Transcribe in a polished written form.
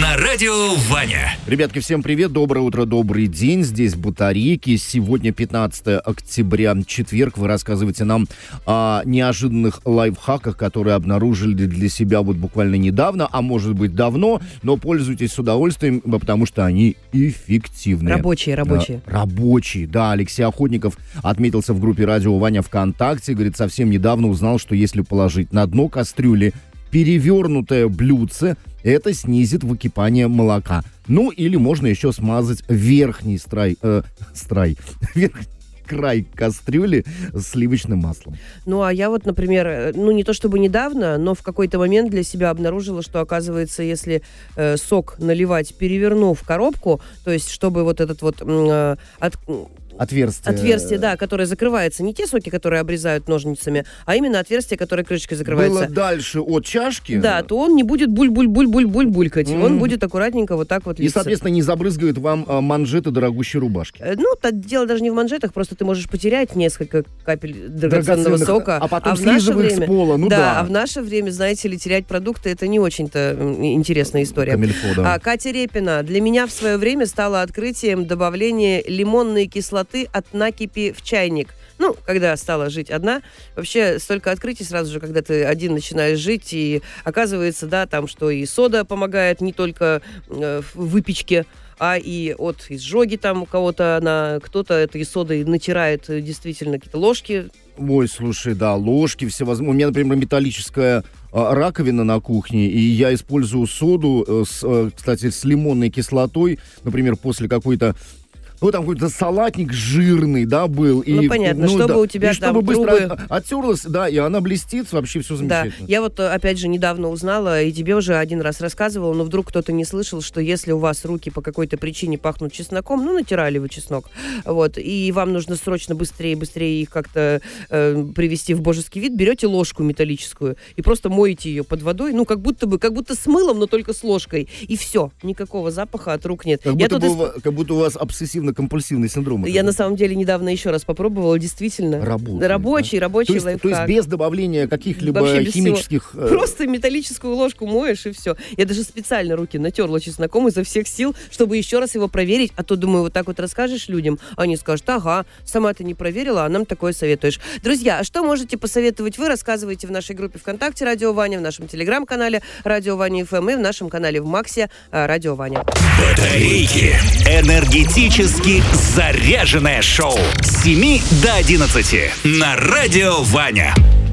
на радио Ваня. Ребятки, всем привет, доброе утро, добрый день. Здесь Батарейки. Сегодня 15 октября, четверг. Вы рассказываете нам о неожиданных лайфхаках, которые обнаружили для себя вот буквально недавно, а может быть давно, но пользуйтесь с удовольствием, потому что они эффективны. Рабочие. Рабочие, да. Алексей Охотников отметился в группе «Радио Ваня» ВКонтакте. Говорит, совсем недавно узнал, что если положить на дно кастрюли перевернутое блюдце, это снизит выкипание молока. Ну, или можно еще смазать верхний край кастрюли сливочным маслом. Ну, а я вот, например, не то чтобы недавно, но в какой-то момент для себя обнаружила, что, оказывается, если сок наливать, перевернув коробку, то есть чтобы вот этот вот Отверстие, да, которое закрывается. Не те соки, которые обрезают ножницами, а именно отверстие, которое крышечкой закрывается. Было дальше от чашки. Да, то он не будет булькать. Он будет аккуратненько вот так вот литься. И, соответственно, не забрызгает вам манжеты дорогущей рубашки. Дело даже не в манжетах, просто ты можешь потерять несколько капель драгоценного сока. А потом слизывая их с пола. Да, а в наше время, знаете ли, терять продукты, это не очень-то интересная история. Камильфо, да. Катя Репина. Для меня в свое время стало открытием добавление лимонной кислоты от накипи в чайник. Когда стала жить одна, вообще столько открытий сразу же, когда ты один начинаешь жить, и оказывается, да, там, что и сода помогает не только в выпечке, а и от изжоги там у кого-то кто-то этой содой натирает действительно какие-то ложки. Ой, слушай, да, ложки всевозможные. У меня, например, металлическая раковина на кухне, и я использую соду, кстати, с лимонной кислотой, например, после какой-то какой-то салатник жирный, да, был. Понятно, чтобы у тебя чтобы там быстро трубы оттерлась, да, и она блестит, вообще все замечательно. Да, я вот, опять же, недавно узнала, и тебе уже один раз рассказывала, но вдруг кто-то не слышал, что если у вас руки по какой-то причине пахнут чесноком, натирали вы чеснок, и вам нужно срочно быстрее их как-то привести в божеский вид, берете ложку металлическую и просто моете ее под водой, как будто с мылом, но только с ложкой, и все, никакого запаха от рук нет. Как будто у вас обсессивно-компульсивный синдром. Я на самом деле недавно еще раз попробовала, действительно. Рабочий лайфхак. То есть без добавления каких-либо химических... Просто металлическую ложку моешь, и все. Я даже специально руки натерла чесноком изо всех сил, чтобы еще раз его проверить. А то, думаю, вот так вот расскажешь людям, они скажут, ага, сама ты не проверила, а нам такое советуешь. Друзья, а что можете посоветовать вы? Рассказывайте в нашей группе ВКонтакте «Радио Ваня», в нашем телеграм-канале «Радио Ваня ФМ» и в нашем канале в Максе «Радио Ваня». Батарейки. Энергетически заряженное шоу с 7 до 11 на радио Ваня.